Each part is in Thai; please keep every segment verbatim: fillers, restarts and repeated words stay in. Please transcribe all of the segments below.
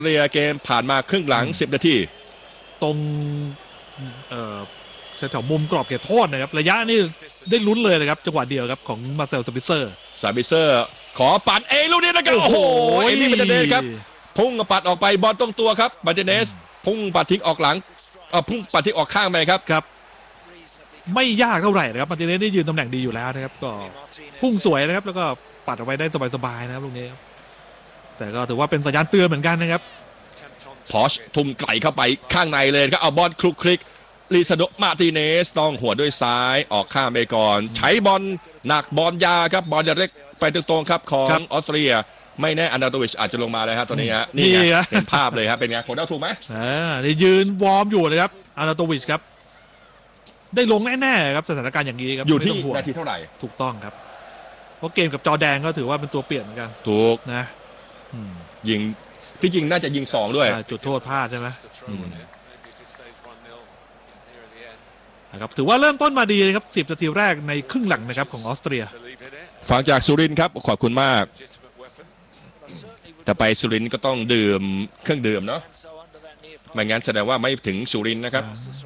เรียเกมผ่านมาครึ่งหลังสิบนาทีตรงเอ่อแถวมุมกรอบเขตโทษนะครับระยะนี่ได้ลุ้นเลยนะครับจังหวะเดียวครับของมาเซล สปิเซอร์สปิเซอร์ขอปัดเองลูกนี้นะครับโอ้โหเอมี่มาร์ติเนสครับพุ่งปัดออกไปบอลตรงตัวครับมาร์ติเนสพุ่งปัดทิ้งออกหลังเอ่อพุ่งปัดทิ้งออกข้างไปครับครับไม่ยากเท่าไหร่นะครับมาร์ติเนสได้ยืนตำแหน่งดีอยู่แล้วนะครับก็พุ่งสวยนะครับแล้วก็ปัดออกไปได้สบายๆนะครับลูกนี้แต่ก็ถือว่าเป็นสัญญาณเตือนเหมือนกันนะครับพอชทุ่มไกลเข้าไปข้างในเลยครับเอาบอลคลุกคลิกลิซาโดมาร์ติเนสต้องหัวด้วยซ้ายออกข้างไปก่อนใช้บอลหนักบอลยาครับบอลจะเล็กไปตรงๆครับของออสเตรียไม่แน่อันดาโตวิชอาจจะลงมาเลยครับตอนนี้ฮะนี่ไงเห็นภาพเลยครับเป็นไงคนได้ถูกไหมอ่าได้ยืนวอร์มอยู่นะครับอันดาโตวิชครับได้ลงแน่ๆครับสถานการณ์อย่างนี้ครับอยู่ที่นาทีเท่าไหร่ถูกต้องครับเพราะเกมกับจอแดงก็ถือว่าเป็นตัวเปลี่ยนเหมือนกันถูกนะยิงที่ยิงน่าจะยิงสองด้วยจุดโทษพลาดใช่ไหมนะครับถือว่าเริ่มต้นมาดีเลยครับสิบนาทีแรกในครึ่งหลังนะครับของออสเตรียฟังจากสุรินทร์ครับขอบคุณมากแต่ไปสุรินทร์ก็ต้องดื่มเครื่องดื่มเนาะไม่งั้นแสดงว่าไม่ถึงสุรินทร์นะครับ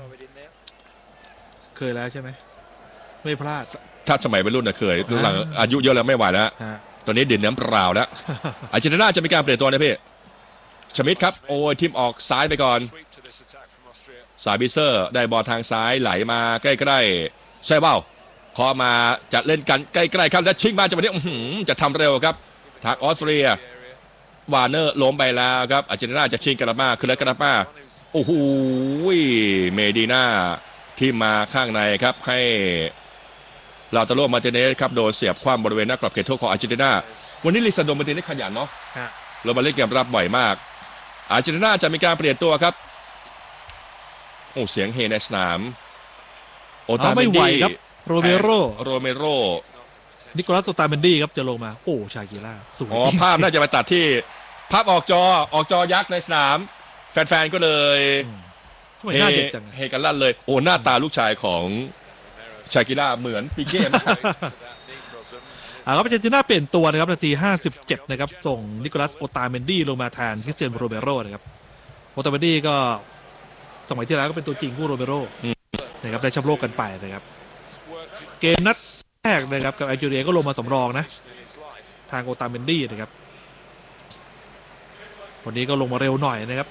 เคยแล้วใช่ไหมไม่พลาดถ้าสมัยวัยรุ่นเคยหลังอายุเยอะแล้วไม่ไหวแล้วตอนนี้ดื่มน้ำเปล่าแล้วอาร์เจนตินาจะมีการเปลี่ยนตัวนะพี่ชมิดครับโอ้ยทีมออกซ้ายไปก่อนซาบิเซอร์ได้บอลทางซ้ายไหลมาใกล้ๆใช่เปล่าพอมาจะเล่นกันใกล้ๆครับแล้วชิงมาจังหวะนี้จะทำเร็วครับทางออสเตรียวาร์เนอร์ล้มไปแล้วครับอาร์เจนตินาจะชิงกันมาคือแล้วกันมาโอ้โหเมดิน่าที่มาข้างในครับให้ลาตาโลมาร์ติเนสครับโดนเสียบคว่ำบริเวณหน้ากรอบเขตโทษของอาร์เจนตินาวันนี้ลิซาโดมาร์ติเนสขยันเนาะเรามาเล่นเกมรับบ่อยมากอาร์เจนตินาจะมีการเปลี่ยนตัวครับโอ้เสียงเฮในสนามโอตาเมนดี้ครับโรเมโรโรเมโรนิโคลัสโอตาเมนดี้ครับจะลงมาโอ้ชากิล่าสูงอ๋อภาพน่าจะไปตัดที่ภาพออกจอออกจอยักษ์ในสนามแฟนๆก็เลยเฮเฮกันลั่นเลยโอ้หน้าตาลูกชายของชากิล่าเหมือนปิเก้มากอ่าครับอาร์เจนตินาเปลี่ยนตัวนะครับนาทีห้าสิบเจ็ดนะครับส่งนิโคลัสโอตาเมนดี้ลงมาแทนคริสเตียนโรเมโรนะครับโอตาเมนดี้ก็สมัยที่แล้วก็เป็นตัวจริงคู่โรเมโรนะครับได้แชมป์โลกกันไปนะครับเกมนัดแรกนะครับกับแอลจีเรียก็ลงมาสำรองนะทางโอตาเมนดี้นะครับวันนี้ก็ลงมาเร็วหน่อยนะครับ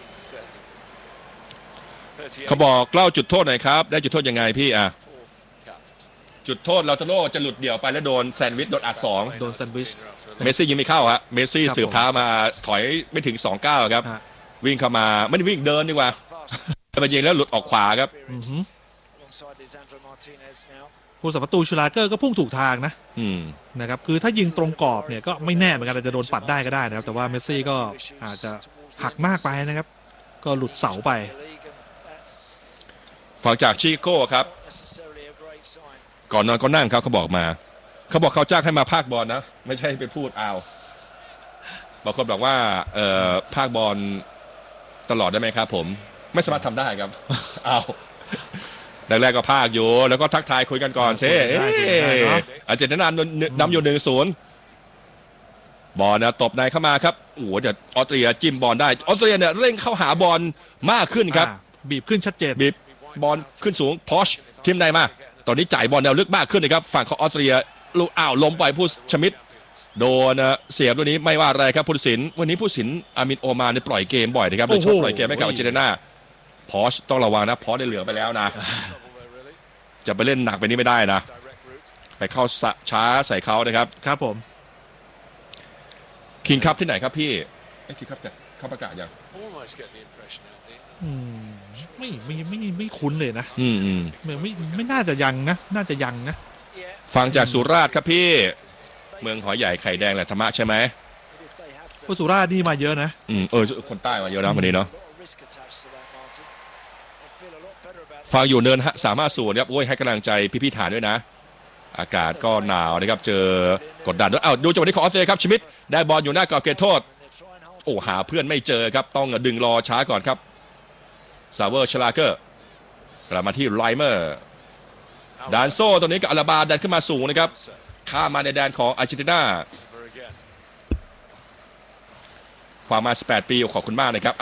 เขาบอกเล่าจุดโทษหน่อยครับได้จุดโทษยังไงพี่อ่ะจุดโทษลาตาโลจะหลุดเดี่ยวไปแล้วโดนแซนด์วิชโดนอัดสองโดนแซนด์วิชเมสซี่ยิงไม่เข้าฮะเมสซี่สืบเท้ามาถอยไม่ถึงสองก้าวครับวิ่งเข้ามาไม่ได้วิ่งเดินดีกว่ามายิงแล้วหลุดออกขวาครับผู้สัมประตูชูลาเกอร์ก็พุ่งถูกทางนะนะครับคือถ้ายิงตรงกรอบเนี่ยก็ไม่แน่เหมือนกันอาจจะโดนปัดได้ก็ได้นะครับแต่ว่าเมสซี่ก็อาจจะหักมากไปนะครับก็หลุดเสาไปฝั่งจากชิโก้ครับก่อนนอนก็นั่งครับเขาบอกมาเขาบอกเขาจ้างให้มาพากบอลนะไม่ใช่ไปพูดเอาบางคนบอกว่าเอ่อพากบอลตลอดได้ไหมครับผมไม่สามารถทำได้ครับเอาแรกๆก็พากอยู่แล้วก็ทักทายคุยกันก่อนเซ่อาร์เจนตินานำอยู่หนึ่งศูนย์บอลนะตบในเข้ามาครับโอ้โหเดี๋ยวออสเตรียจิ้มบอลได้ออสเตรียเนี่ยเร่งเข้าหาบอลมากขึ้นครับบีบขึ้นชัดเจนบีบบอลขึ้นสูงพอชทีมใดมาตอนนี้จ่ายบอลแนวลึกมากขึ้นนะครับฝั่งของออสเตรียลูกอ้าวล้มไปผู้ชมิดโดนเสียบตัวนี้ไม่ว่าอะไรครับผู้ตัดสินวันนี้ผู้ตัดสินอามินโอมานปล่อยเกมบ่อยนะครับโดยชอบปล่อยเกมให้กับอาร์เจนตินาพอชต้องระวังนะพอชได้เหลืองไปแล้วนะจะไปเล่นหนักไปนี้ไม่ได้นะไปเข้าช้าใส่เขานะครับครับผมคิงคัพที่ไหนครับพี่ไอ้คิงคัพจะเข้าประกาศยังไม่ไม่ไม่ไม่คุ้นเลยนะอืมอืมไม่ไม่ไม่น่าจะยังนะน่าจะยังนะฟังจากสุราษฎร์ครับพี่เมืองหอยใหญ่ไข่แดงแหละธรรมะใช่ไหมผู้สุราษฎร์นี่มาเยอะนะอืมเออคนใต้มาเยอะนะวันนี้เนาะฟังอยู่เนินสามารถสูนครับโอ้ยให้กำลังใจพี่ๆฐานด้วยนะอากาศก็หนาวนะครับเจอกดดันด้วยอ้าวดูจังหวะนี้ของออสเตรเลียครับชมิดได้บอลอยู่หน้ากรอบเขตโทษโอ้หาเพื่อนไม่เจอครับต้องดึงรอช้าก่อนครับซาเวอร์ชลาเกอร์กลับมาที่ไลเมอร์ดานโซ่ตรงนี้กับอาราบาดันขึ้นมาสูงนะครับข้ามมาในแดนของอาร์เจนตินาฝากมาสิบแปดปีขอบคุณมากนะครับ